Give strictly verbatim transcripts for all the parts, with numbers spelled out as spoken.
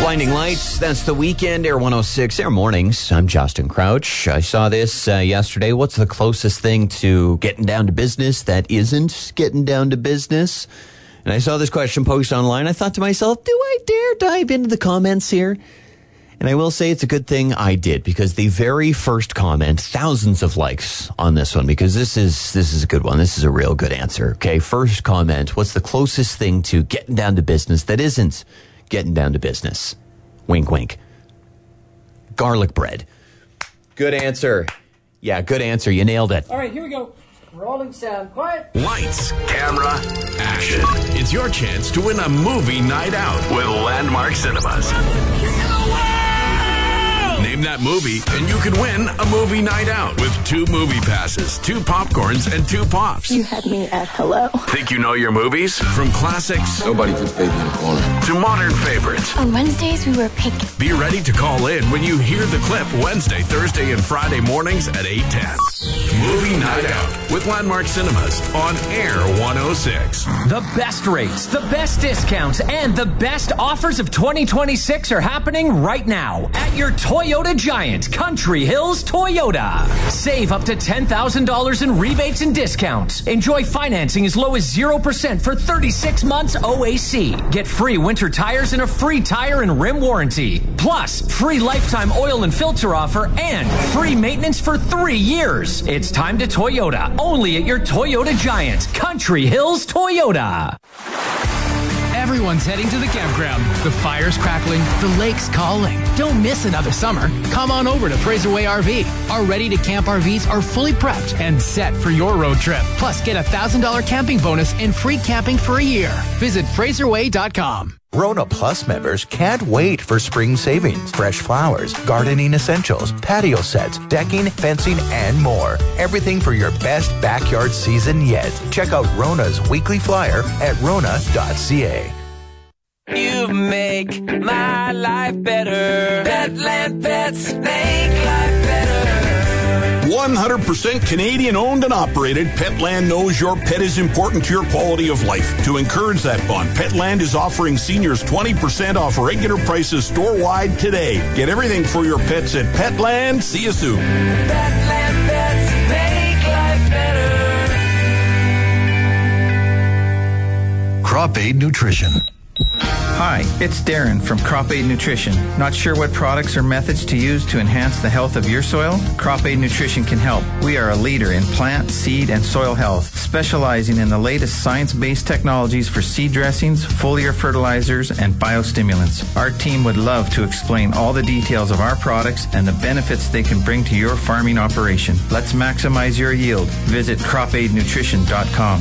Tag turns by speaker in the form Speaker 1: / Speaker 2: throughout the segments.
Speaker 1: Blinding Lights, that's The Weekend, Air one oh six, Air Mornings. I'm Justin Crouch. I saw this uh, yesterday. What's the closest thing to getting down to business that isn't getting down to business? And I saw this question posted online. I thought to myself, do I dare dive into the comments here? And I will say it's a good thing I did, because the very first comment, thousands of likes on this one, because this is this is a good one. This is a real good answer. Okay, first comment, what's the closest thing to getting down to business that isn't getting down to business? Wink, wink. Garlic bread. Good answer. Yeah, good answer. You nailed it.
Speaker 2: All right, here we go. Rolling sound. Quiet.
Speaker 3: Lights, camera, action. It's your chance to win a movie night out with Landmark Cinemas. Name that movie, and you could win a movie night out with two movie passes, two popcorns, and two pops.
Speaker 4: You had me at hello.
Speaker 3: Think you know your movies? From classics.
Speaker 5: Nobody puts baby in the corner.
Speaker 3: To modern favorites.
Speaker 6: On Wednesdays, we were picking.
Speaker 3: Be ready to call in when you hear the clip Wednesday, Thursday, and Friday mornings at eight ten. Movie Night Out with Landmark Cinemas on Air one oh six.
Speaker 7: The best rates, the best discounts, and the best offers of twenty twenty-six are happening right now at your Toyota Giant, Country Hills Toyota. Save up to ten thousand dollars in rebates and discounts. Enjoy financing as low as zero percent for thirty-six months O A C. Get free winter tires and a free tire and rim warranty. Plus, free lifetime oil and filter offer and free maintenance for three years. It's time to Toyota, only at your Toyota Giant, Country Hills Toyota.
Speaker 8: Everyone's heading to the campground. The fire's crackling, the lake's calling. Don't miss another summer. Come on over to Fraser Way R V. Our ready-to-camp R Vs are fully prepped and set for your road trip. Plus, get a one thousand dollars camping bonus and free camping for a year. Visit fraser way dot com.
Speaker 9: Rona Plus members can't wait for spring savings. Fresh flowers, gardening essentials, patio sets, decking, fencing, and more. Everything for your best backyard season yet. Check out Rona's weekly flyer at rona dot c a.
Speaker 10: You make my life better. Petland Pets make life better.
Speaker 11: one hundred percent Canadian owned and operated, Petland knows your pet is important to your quality of life. To encourage that bond, Petland is offering seniors twenty percent off regular prices store-wide today. Get everything for your pets at Petland. See you soon.
Speaker 10: Petland Pets make life better.
Speaker 12: Crop Aid Nutrition.
Speaker 13: Hi, it's Darren from Crop Aid Nutrition. Not sure what products or methods to use to enhance the health of your soil? Crop Aid Nutrition can help. We are a leader in plant, seed, and soil health, specializing in the latest science-based technologies for seed dressings, foliar fertilizers, and biostimulants. Our team would love to explain all the details of our products and the benefits they can bring to your farming operation. Let's maximize your yield. Visit crop aid nutrition dot com.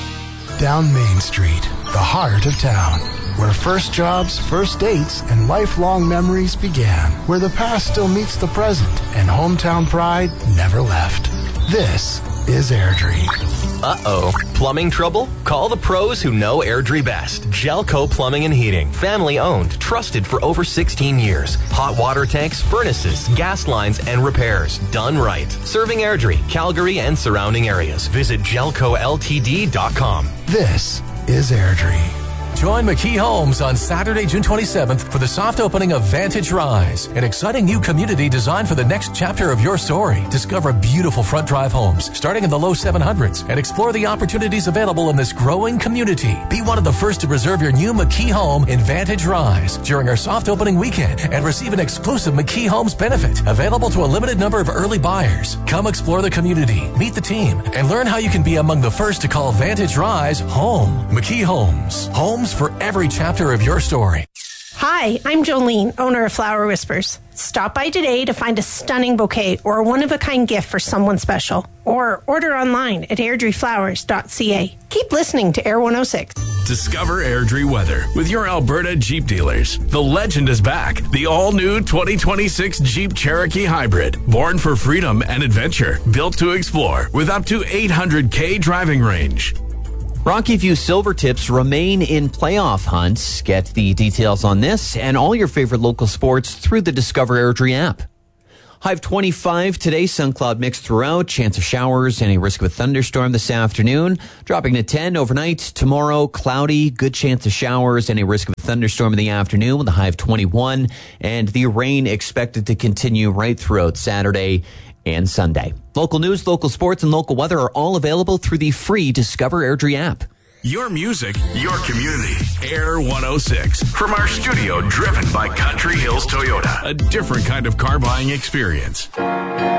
Speaker 12: Down Main Street, the heart of town, where first jobs, first dates, and lifelong memories began, where the past still meets the present and hometown pride never left. This is Airdrie.
Speaker 14: Uh-oh. Plumbing trouble? Call the pros who know Airdrie best. Gelco Plumbing and Heating. Family owned, trusted for over sixteen years. Hot water tanks, furnaces, gas lines, and repairs. Done right. Serving Airdrie, Calgary, and surrounding areas. Visit gelco l t d dot com.
Speaker 12: This is Airdrie.
Speaker 15: Join McKee Homes on Saturday, June twenty-seventh for the soft opening of Vantage Rise, an exciting new community designed for the next chapter of your story. Discover beautiful front drive homes starting in the low seven hundreds and explore the opportunities available in this growing community. Be one of the first to reserve your new McKee home in Vantage Rise during our soft opening weekend and receive an exclusive McKee Homes benefit available to a limited number of early buyers. Come explore the community, meet the team, and learn how you can be among the first to call Vantage Rise home. McKee Homes. Homes for every chapter of your story.
Speaker 16: Hi, I'm Jolene, owner of Flower Whispers. Stop by today to find a stunning bouquet or a one-of-a-kind gift for someone special. Or order online at airdrie flowers dot c a. Keep listening to Air one oh six.
Speaker 3: Discover Airdrie weather with your Alberta Jeep dealers. The legend is back. The all-new twenty twenty-six Jeep Cherokee Hybrid. Born for freedom and adventure. Built to explore with up to eight hundred k driving range.
Speaker 1: Rocky View Silvertips remain in playoff hunts. Get the details on this and all your favorite local sports through the Discover Airdrie app. High of twenty-five today, sun cloud mix throughout, chance of showers, any risk of a thunderstorm this afternoon. Dropping to ten overnight. Tomorrow, cloudy, good chance of showers, any risk of a thunderstorm in the afternoon with a high of twenty-one. And the rain expected to continue right throughout Saturday and Sunday. Local news, local sports, and local weather are all available through the free Discover Airdrie app.
Speaker 3: Your music, your community. Air one oh six. From our studio driven by Country Hills Toyota. A different kind of car buying experience.